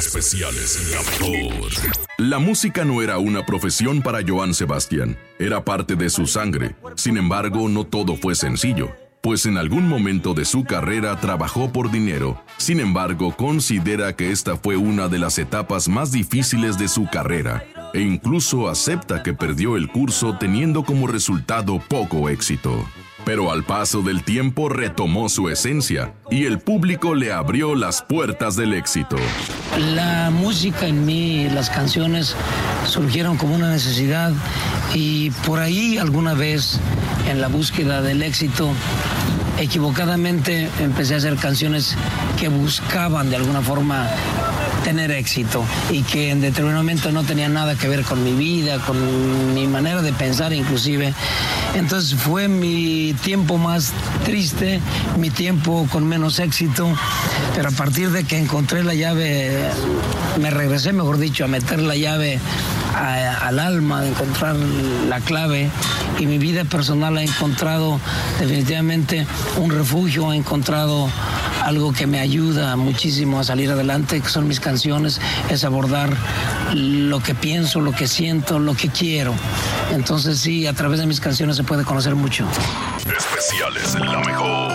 Especiales en la mejor. La música no era una profesión para Joan Sebastián, era parte de su sangre. Sin embargo, no todo fue sencillo, pues en algún momento de su carrera trabajó por dinero. Sin embargo, considera que esta fue una de las etapas más difíciles de su carrera, e incluso acepta que perdió el curso teniendo como resultado poco éxito. Pero al paso del tiempo retomó su esencia y el público le abrió las puertas del éxito. La música en mí, las canciones surgieron como una necesidad y por ahí alguna vez en la búsqueda del éxito, equivocadamente empecé a hacer canciones que buscaban de alguna forma tener éxito y que en determinado momento no tenían nada que ver con mi vida, con mi manera de pensar inclusive. Entonces fue mi tiempo más triste, mi tiempo con menos éxito, pero a partir de que encontré la llave, me regresé, mejor dicho, a meter la llave al alma, de encontrar la clave, y mi vida personal ha encontrado definitivamente un refugio, ha encontrado algo que me ayuda muchísimo a salir adelante, que son mis canciones, es abordar lo que pienso, lo que siento, lo que quiero. Entonces sí, a través de mis canciones se puede conocer mucho. Especiales en la mejor.